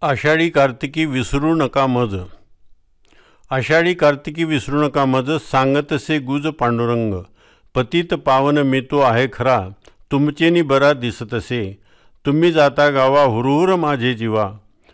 आषाढी कार्तिकी विसरू नका मज. आषाढी कार्तिकी विसरू नका मज, सांगतसे गुज पांडुरंग. पतित पावन मी तो आहे खरा, तुमचेनी बरा दिसतसे. तुम्ही जाता गावा हुरहुर माझे जीवा,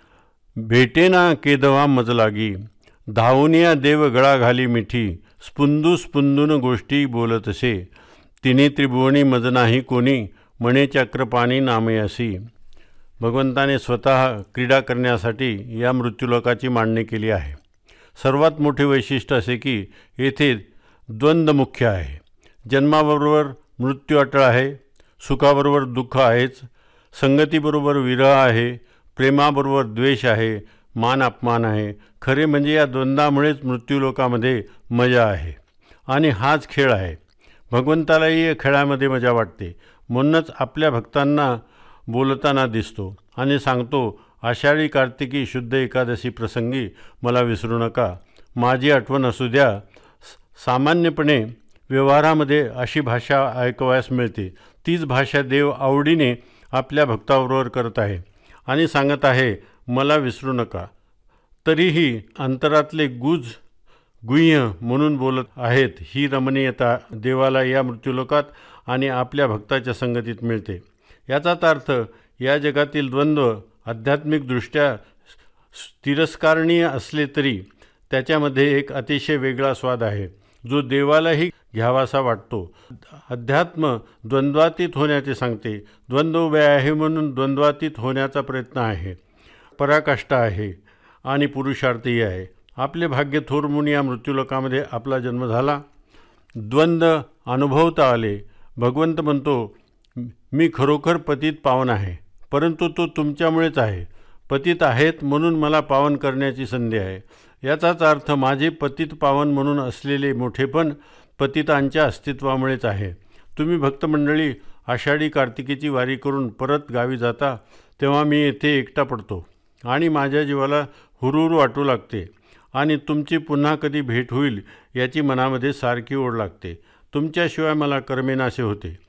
भेटेना केदवा मज लागी. धावूनिया देव गळा घाली मिठी, स्पुंदू स्पुंदून गोष्टी बोलतसे. तिने त्रिभुवनी मज नाही कोणी, म्हणे चक्रपाणी नामयासी. भगवंताने स्वतः क्रीडा करण्यासाठी या मृत्यूलोकाची मांडणी केली आहे. सर्वात मोठे वैशिष्ट्य असे की येथे द्वंद्व मुख्य आहे. जन्माबरोबर मृत्यू अटळ आहे, सुखाबरोबर दुःख आहेच, संगतीबरोबर विरह आहे, प्रेमाबरोबर द्वेष आहे, मान अपमान आहे. खरे म्हणजे या द्वंद्वामुळेच मृत्यूलोकामध्ये मजा आहे आणि हाच खेळ आहे. भगवंतालाही या खेळामध्ये मजा वाटते. म्हणूनच आपल्या भक्तांना बोलताना दिसतो आणि सांगतो, आषाढी कार्तिकी शुद्ध एकादशी प्रसंगी मला विसरू नका, माझी आठवण असू द्या. सामान्यपणे व्यवहारामध्ये अशी भाषा ऐकवायस मिळते. तीच भाषा देव आवडीने आपल्या भक्ताबरोबर करत आहे आणि सांगत आहे, मला विसरू नका. तरीही अंतरातले गुह्य म्हणून बोलत आहेत. ही रमणीयता देवाला या मृत्यूलोकात आणि आपल्या भक्ताच्या संगतीत मिळते. याचाच अर्थ या जगातील द्वंद्व आध्यात्मिकदृष्ट्या तिरस्कारणीय असले तरी त्याच्यामध्ये एक अतिशय वेगळा स्वाद आहे, जो देवालाही घ्यावासा वाटतो. अध्यात्म द्वंद्वातीत होण्याचे सांगते. द्वंद्व उभे आहे म्हणून द्वंद्वातीत होण्याचा प्रयत्न आहे, पराकाष्ठा आहे आणि पुरुषार्थही आहे. आपले भाग्य थोर म्हणून या मृत्यूलोकामध्ये आपला जन्म झाला. द्वंद्व अनुभवता आले. भगवंत म्हणतो, मी खरोखर पतित पावन आहे, परंतु तो तुमच्यामुळेच आहे. पतित आहेत म्हणून मला पावन करण्याची संधी आहे. याचाच अर्थ माझे पतित पावन म्हणून असलेले मोठेपण पतितांच्या अस्तित्वामुळेच आहे. तुम्ही भक्तमंडळी आषाढी कार्तिकीची वारी करून परत गावी जाता तेव्हा मी येथे एकटा पडतो आणि माझ्या जीवाला हुरहुर वाटू लागते आणि तुमची पुन्हा कधी भेट होईल याची मनामध्ये सारखी ओढ लागते. तुमच्याशिवाय मला करमेनासे होते.